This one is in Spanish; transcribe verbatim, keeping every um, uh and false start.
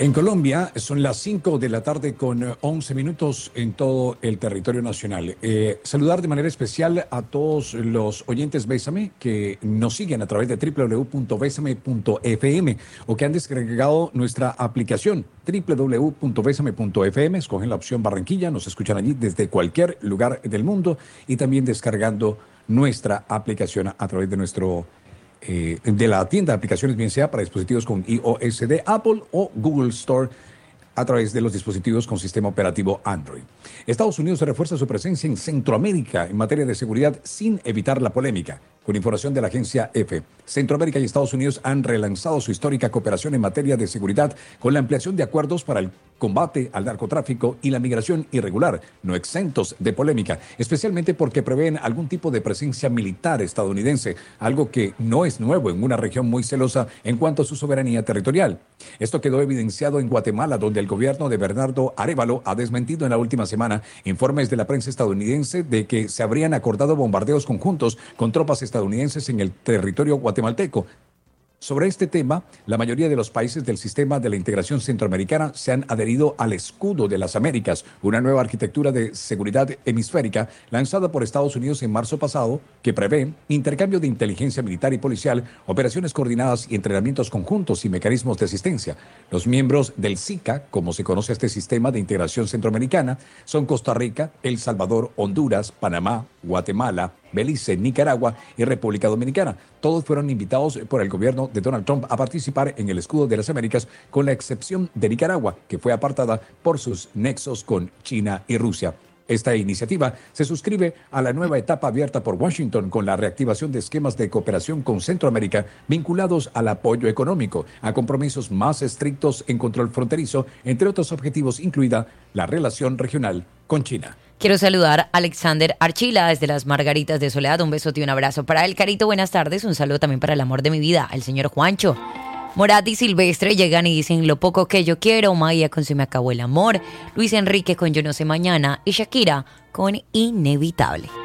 En Colombia son las cinco de la tarde con once minutos en todo el territorio nacional. Eh, saludar de manera especial a todos los oyentes Bésame que nos siguen a través de doble u doble u doble u punto bésame punto efe eme o que han descargado nuestra aplicación doble u doble u doble u punto bésame punto efe eme. Escogen la opción Barranquilla, nos escuchan allí desde cualquier lugar del mundo y también descargando nuestra aplicación a, a través de nuestro Eh, de la tienda de aplicaciones, bien sea para dispositivos con iOS de Apple o Google Store a través de los dispositivos con sistema operativo Android. Estados Unidos refuerza su presencia en Centroamérica en materia de seguridad sin evitar la polémica. Con información de la agencia EFE, Centroamérica y Estados Unidos han relanzado su histórica cooperación en materia de seguridad con la ampliación de acuerdos para el combate al narcotráfico y la migración irregular, no exentos de polémica, especialmente porque prevén algún tipo de presencia militar estadounidense, algo que no es nuevo en una región muy celosa en cuanto a su soberanía territorial. Esto quedó evidenciado en Guatemala, donde el gobierno de Bernardo Arévalo ha desmentido en la última semana informes de la prensa estadounidense de que se habrían acordado bombardeos conjuntos con tropas estadounidenses en el territorio guatemalteco. Sobre este tema, la mayoría de los países del sistema de la integración centroamericana se han adherido al Escudo de las Américas, una nueva arquitectura de seguridad hemisférica lanzada por Estados Unidos en marzo pasado, que prevé intercambio de inteligencia militar y policial, operaciones coordinadas y entrenamientos conjuntos y mecanismos de asistencia. Los miembros del SICA, como se conoce este sistema de integración centroamericana, son Costa Rica, El Salvador, Honduras, Panamá, Guatemala, Belice, Nicaragua y República Dominicana. Todos fueron invitados por el gobierno de Donald Trump a participar en el Escudo de las Américas, con la excepción de Nicaragua, que fue apartada por sus nexos con China y Rusia. Esta iniciativa se suscribe a la nueva etapa abierta por Washington con la reactivación de esquemas de cooperación con Centroamérica vinculados al apoyo económico, a compromisos más estrictos en control fronterizo, entre otros objetivos, incluida la relación regional con China. Quiero saludar a Alexander Archila desde las Margaritas de Soledad. Un besote y un abrazo para él. Carito, buenas tardes. Un saludo también para el amor de mi vida, el señor Juancho. Morat y Silvestre llegan y dicen lo poco que yo quiero. Maya con Se me acabó el amor. Luis Enrique con Yo no sé mañana. Y Shakira con Inevitable.